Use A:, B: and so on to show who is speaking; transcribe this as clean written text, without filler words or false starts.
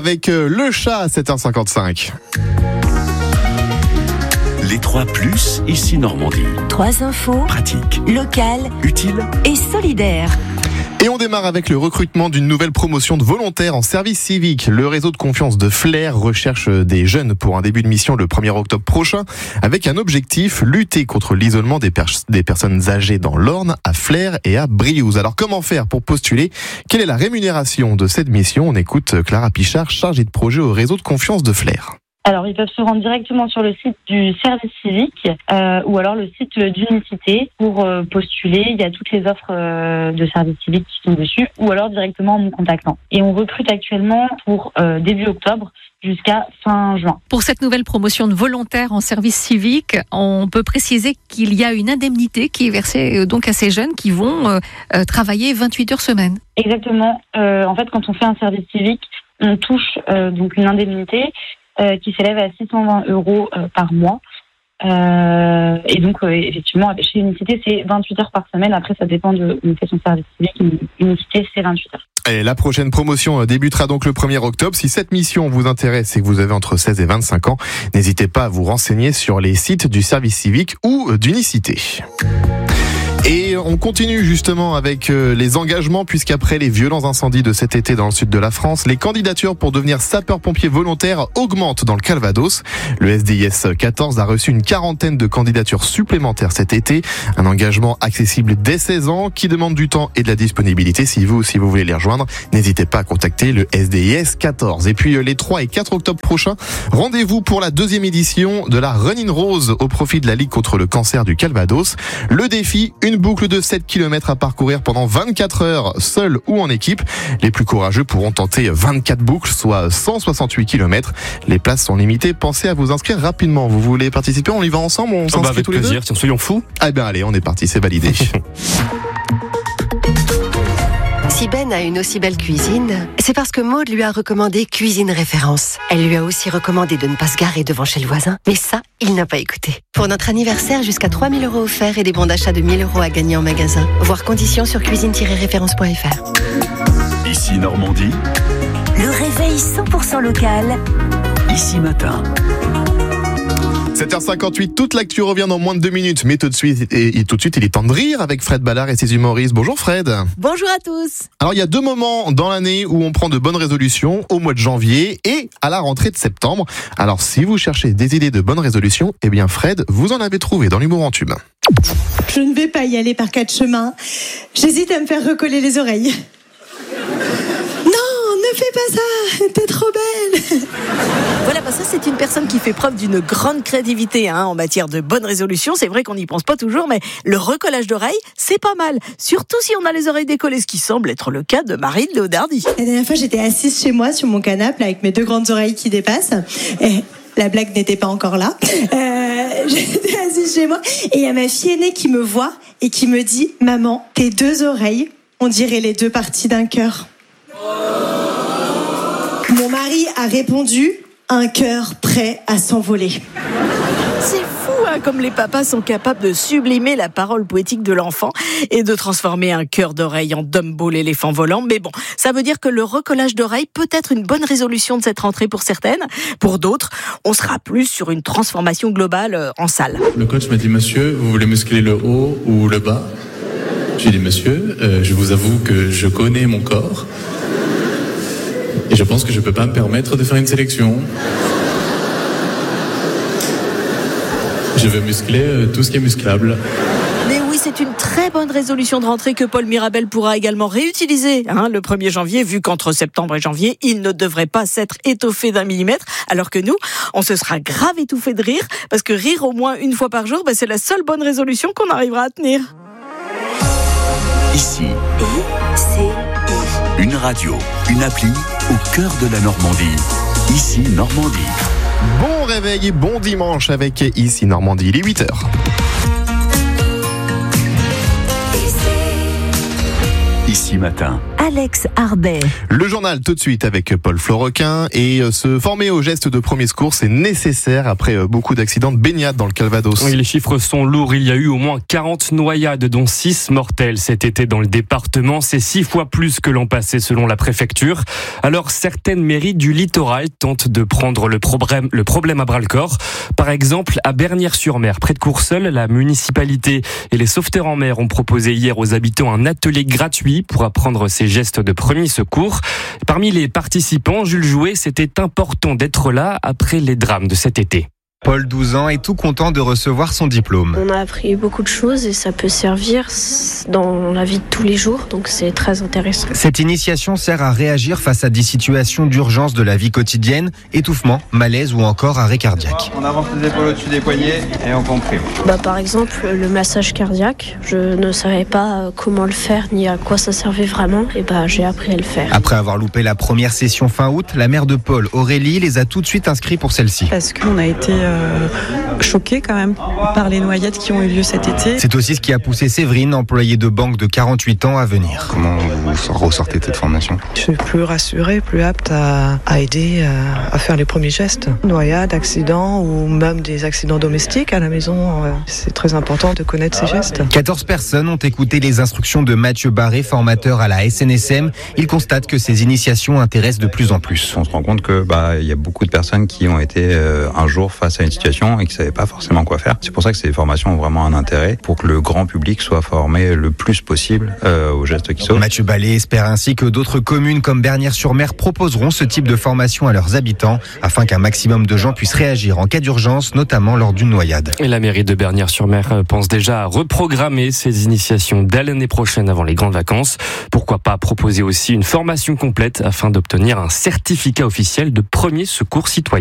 A: avec le chat à 7h55.
B: Les 3 plus, ici Normandie.
C: 3 infos,
B: Pratique,
C: locales,
B: utile
C: et solidaires.
A: Et on démarre avec le recrutement d'une nouvelle promotion de volontaires en service civique. Le réseau de confiance de Flers recherche des jeunes pour un début de mission le 1er octobre prochain, avec un objectif, lutter contre l'isolement des personnes âgées dans l'Orne, à Flers et à Briouze. Alors comment faire pour postuler ? Quelle est la rémunération de cette mission ? On écoute Clara Pichard, chargée de projet au réseau de confiance de Flers.
D: Alors, ils peuvent se rendre directement sur le site du service civique ou alors le site d'Unicité pour postuler. Il y a toutes les offres de service civique qui sont dessus ou alors directement en me contactant. Et on recrute actuellement pour début octobre jusqu'à fin juin.
E: Pour cette nouvelle promotion de volontaires en service civique, on peut préciser qu'il y a une indemnité qui est versée donc à ces jeunes qui vont travailler 28 heures semaine.
D: Exactement. En fait, quand on fait un service civique, on touche donc une indemnité qui s'élève à 620 € par mois. Et donc, effectivement, chez Unicité, c'est 28 heures par semaine. Après, ça dépend de où on fait son service civique. Unicité, c'est 28 heures.
A: Et la prochaine promotion débutera donc le 1er octobre. Si cette mission vous intéresse et que vous avez entre 16 et 25 ans, n'hésitez pas à vous renseigner sur les sites du service civique ou d'Unicité. Et on continue justement avec les engagements, puisqu'après les violents incendies de cet été dans le sud de la France, les candidatures pour devenir sapeur-pompier volontaire augmentent dans le Calvados. Le SDIS 14 a reçu une quarantaine de candidatures supplémentaires cet été. Un engagement accessible dès 16 ans qui demande du temps et de la disponibilité. Si vous voulez les rejoindre, n'hésitez pas à contacter le SDIS 14. Et puis les 3 et 4 octobre prochains, rendez-vous pour la 2e édition de la Run in Rose au profit de la Ligue contre le cancer du Calvados. Le défi, une boucle de 7 km à parcourir pendant 24 heures, seul ou en équipe. Les plus courageux pourront tenter 24 boucles, soit 168 km. Les places sont limitées. Pensez à vous inscrire rapidement. Vous voulez participer ? On y va ensemble ? On s'inscrit
F: avec
A: tous les
F: plaisir,
A: deux ?
F: tiens, soyons fous.
A: Eh bien allez, on est parti, c'est validé.
G: Si Ben a une aussi belle cuisine, c'est parce que Maud lui a recommandé Cuisine Référence. Elle lui a aussi recommandé de ne pas se garer devant chez le voisin. Mais ça, il n'a pas écouté. Pour notre anniversaire, jusqu'à 3 000 € offerts et des bons d'achat de 1 000 € à gagner en magasin. Voir conditions sur cuisine-référence.fr.
B: Ici Normandie,
C: Le réveil 100% local.
B: ici matin.
A: 7h58, toute l'actu revient dans moins de 2 minutes. Mais tout de suite, il est temps de rire avec Fred Ballard et ses humoristes. Bonjour Fred.
H: Bonjour à tous.
A: Alors il y a 2 moments dans l'année où on prend de bonnes résolutions, au mois de janvier et à la rentrée de septembre. Alors si vous cherchez des idées de bonnes résolutions, eh bien Fred, vous en avez trouvé dans l'humour en tube.
I: Je ne vais pas y aller par 4 chemins. J'hésite à me faire recoller les oreilles. Non, ne fais pas ça, t'es trop belle.
H: Voilà, ça c'est une personne qui fait preuve d'une grande créativité en matière de bonnes résolutions. C'est vrai qu'on n'y pense pas toujours, mais le recollage d'oreilles, c'est pas mal. Surtout si on a les oreilles décollées, ce qui semble être le cas de Marie de Léodardi.
I: La dernière fois, j'étais assise chez moi sur mon canapé avec mes 2 grandes oreilles qui dépassent. Et la blague n'était pas encore là. J'étais assise chez moi et il y a ma fille aînée qui me voit et qui me dit « Maman, tes 2 oreilles, on dirait les 2 parties d'un cœur. » Mon mari a répondu « Un cœur prêt à s'envoler. »
H: C'est fou, comme les papas sont capables de sublimer la parole poétique de l'enfant et de transformer un cœur d'oreille en Dumbo l'éléphant volant. Mais bon, ça veut dire que le recollage d'oreilles peut être une bonne résolution de cette rentrée pour certaines. Pour d'autres, on sera plus sur une transformation globale en salle.
J: Le coach m'a dit « Monsieur, vous voulez muscler le haut ou le bas ?» J'ai dit « Monsieur, je vous avoue que je connais mon corps et je pense que je peux pas me permettre de faire une sélection. Je veux muscler tout ce qui est musclable. »
H: Mais oui, c'est une très bonne résolution de rentrée que Paul Mirabel pourra également réutiliser le 1er janvier, vu qu'entre septembre et janvier, il ne devrait pas s'être étoffé d'1 millimètre, alors que nous, on se sera grave étouffé de rire, parce que rire au moins une fois par jour, c'est la seule bonne résolution qu'on arrivera à tenir.
B: Ici, une radio, une appli au cœur de la Normandie. Ici Normandie.
A: Bon réveil et bon dimanche avec Ici Normandie, il est 8h.
B: Ici matin.
C: Alex Arbet.
A: Le journal tout de suite avec Paul Florequin. Et se former au geste de premier secours, c'est nécessaire après beaucoup d'accidents de baignade dans le Calvados.
F: Oui, les chiffres sont lourds. Il y a eu au moins 40 noyades, dont 6 mortelles cet été dans le département. C'est 6 fois plus que l'an passé selon la préfecture. Alors certaines mairies du littoral tentent de prendre le problème à bras-le-corps. Par exemple, à Bernières-sur-Mer, près de Courseulles, la municipalité et les sauveteurs en mer ont proposé hier aux habitants un atelier gratuit pour apprendre ces gestes de premier secours. Parmi les participants, Jules Jouet, c'était important d'être là après les drames de cet été.
K: Paul, 12 ans, est tout content de recevoir son diplôme.
L: On a appris beaucoup de choses et ça peut servir dans la vie de tous les jours, donc c'est très intéressant.
K: Cette initiation sert à réagir face à des situations d'urgence de la vie quotidienne, étouffement, malaise ou encore arrêt cardiaque.
M: On avance les épaules au-dessus des poignets et on comprime.
L: Par exemple, le massage cardiaque, je ne savais pas comment le faire ni à quoi ça servait vraiment, et j'ai appris à le faire.
K: Après avoir loupé la première session fin août, la mère de Paul, Aurélie, les a tout de suite inscrits pour celle-ci.
N: Parce qu'on a été choqués quand même par les noyades qui ont eu lieu cet été.
K: C'est aussi ce qui a poussé Séverine, employée de banque de 48 ans, à venir.
O: Comment vous ressortez de cette formation ?
N: Je suis plus rassurée, plus apte à aider à faire les premiers gestes. Noyades, accidents ou même des accidents domestiques à la maison. C'est très important de connaître ces gestes.
K: 14 personnes ont écouté les instructions de Mathieu Barré, formateur à la SNSM. Il constate que ces initiations intéressent de plus en plus.
O: On se rend compte que il y a beaucoup de personnes qui ont été un jour face à une situation et qui ne savaient pas forcément quoi faire. C'est pour ça que ces formations ont vraiment un intérêt pour que le grand public soit formé le plus possible aux gestes qui sauvent.
K: Mathieu Ballet espère ainsi que d'autres communes comme Bernières-sur-Mer proposeront ce type de formation à leurs habitants afin qu'un maximum de gens puissent réagir en cas d'urgence, notamment lors d'une noyade.
F: Et la mairie de Bernières-sur-Mer pense déjà à reprogrammer ces initiations dès l'année prochaine avant les grandes vacances. Pourquoi pas proposer aussi une formation complète afin d'obtenir un certificat officiel de premier secours citoyen.